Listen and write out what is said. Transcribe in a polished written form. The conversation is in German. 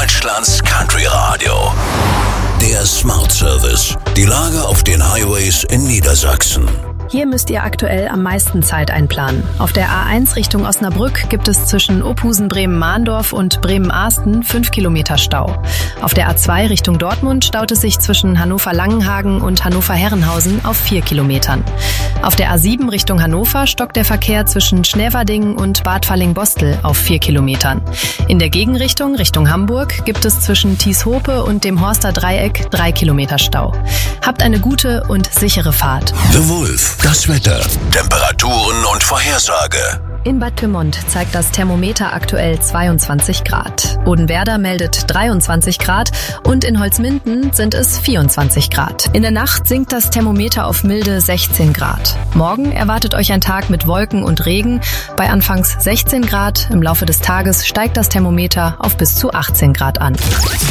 Deutschlands Country Radio. Der Smart Service. Die Lage auf den Highways in Niedersachsen. Hier müsst ihr aktuell am meisten Zeit einplanen. Auf der A1 Richtung Osnabrück gibt es zwischen Ophusen-Bremen-Mahndorf und Bremen-Ahsten 5 Kilometer Stau. Auf der A2 Richtung Dortmund staut es sich zwischen Hannover-Langenhagen und Hannover-Herrenhausen auf 4 Kilometern. Auf der A7 Richtung Hannover stockt der Verkehr zwischen Schneverdingen und Bad Falling-Bostel auf 4 Kilometern. In der Gegenrichtung Richtung Hamburg gibt es zwischen Thieshope und dem Horster Dreieck 3 Kilometer Stau. Habt eine gute und sichere Fahrt. The Wolf. Das Wetter, Temperaturen und Vorhersage. In Bad Pyrmont zeigt das Thermometer aktuell 22 Grad. Odenwerder meldet 23 Grad und in Holzminden sind es 24 Grad. In der Nacht sinkt das Thermometer auf milde 16 Grad. Morgen erwartet euch ein Tag mit Wolken und Regen. Bei anfangs 16 Grad, im Laufe des Tages steigt das Thermometer auf bis zu 18 Grad an.